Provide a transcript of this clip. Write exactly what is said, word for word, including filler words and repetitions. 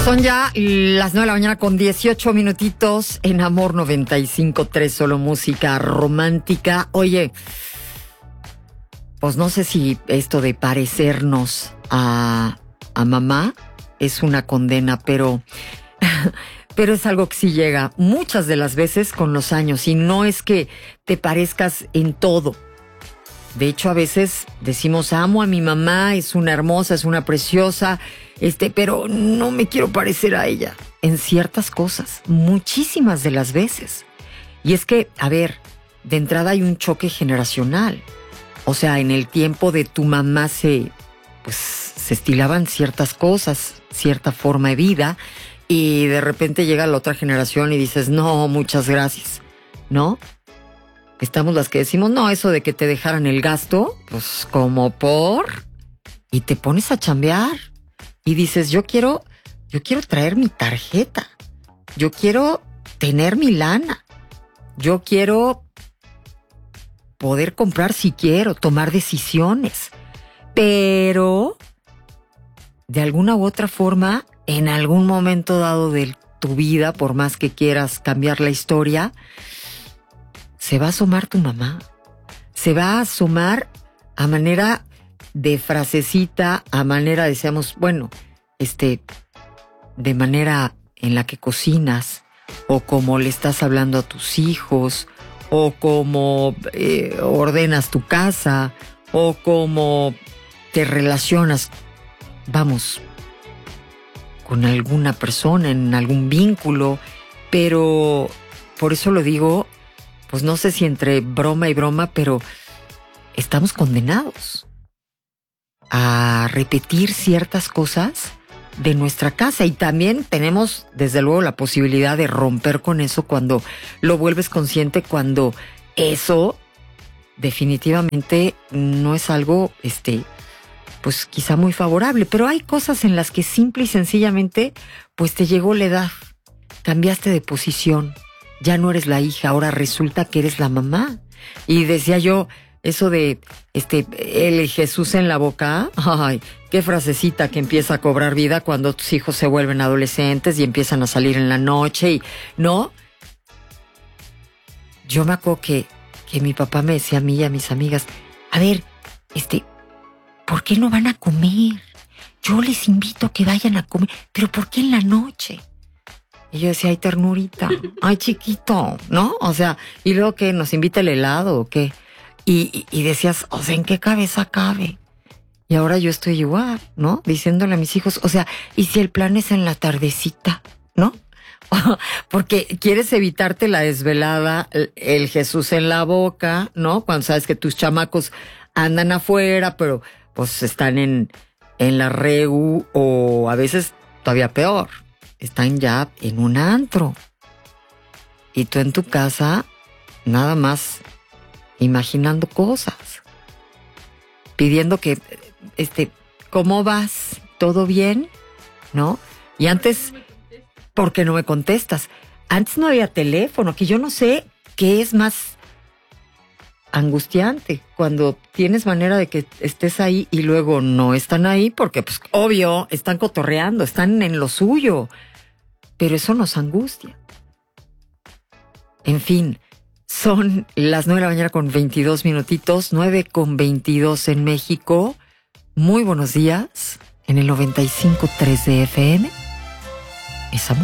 Son ya las nueve de la mañana con dieciocho minutitos en Amor noventa y cinco punto tres, solo música romántica. Oye, pues no sé si esto de parecernos a, a mamá es una condena, pero, pero es algo que sí llega muchas de las veces con los años, y no es que te parezcas en todo. De hecho, a veces decimos, amo a mi mamá, es una hermosa, es una preciosa, este, pero no me quiero parecer a ella en ciertas cosas, muchísimas de las veces. Y es que, a ver, de entrada hay un choque generacional. O sea, en el tiempo de tu mamá se, pues, se estilaban ciertas cosas, cierta forma de vida, y de repente llega la otra generación y dices, no, muchas gracias, ¿no? Estamos las que decimos, no, eso de que te dejaran el gasto, pues como por... Y te pones a chambear y dices, yo quiero, yo quiero traer mi tarjeta, yo quiero tener mi lana, yo quiero poder comprar si quiero, tomar decisiones. Pero, de alguna u otra forma, en algún momento dado de tu vida, por más que quieras cambiar la historia, se va a asomar tu mamá, se va a asomar a manera de frasecita, a manera, decíamos, bueno, este, de manera en la que cocinas, o como le estás hablando a tus hijos, o como eh, ordenas tu casa, o como te relacionas, vamos, con alguna persona, en algún vínculo. Pero por eso lo digo, pues no sé si entre broma y broma, pero estamos condenados a repetir ciertas cosas de nuestra casa, y también tenemos desde luego la posibilidad de romper con eso cuando lo vuelves consciente, cuando eso definitivamente no es algo, este, pues quizá muy favorable. Pero hay cosas en las que simple y sencillamente pues te llegó la edad, cambiaste de posición. Ya no eres la hija, ahora resulta que eres la mamá. Y decía yo, eso de este el Jesús en la boca, ay, qué frasecita que empieza a cobrar vida cuando tus hijos se vuelven adolescentes y empiezan a salir en la noche y, ¿no? Yo me acuerdo que, que mi papá me decía a mí y a mis amigas, a ver, este, ¿por qué no van a comer? Yo les invito a que vayan a comer, pero ¿por qué en la noche? Y yo decía, ay, ternurita, ay, chiquito, ¿no? O sea, y luego que nos invita el helado o qué. Y, y, y decías, o sea, ¿en qué cabeza cabe? Y ahora yo estoy igual, ¿no? Diciéndole a mis hijos, o sea, ¿y si el plan es en la tardecita, ¿no? Porque quieres evitarte la desvelada, el, el Jesús en la boca, ¿no? Cuando sabes que tus chamacos andan afuera, pero pues están en, en la regu, o a veces todavía peor, están ya en un antro. Y tú en tu casa, nada más imaginando cosas, pidiendo que, este, ¿cómo vas? ¿Todo bien? ¿No? Y antes, ¿por qué no me contestas? Antes no había teléfono, que yo no sé qué es más angustiante, cuando tienes manera de que estés ahí y luego no están ahí, porque pues obvio, están cotorreando, están en lo suyo, pero eso nos angustia. En fin, son las nueve de la mañana con veintidós minutitos, nueve con veintidós en México. Muy buenos días en el noventa y cinco punto tres de F M. Es amor.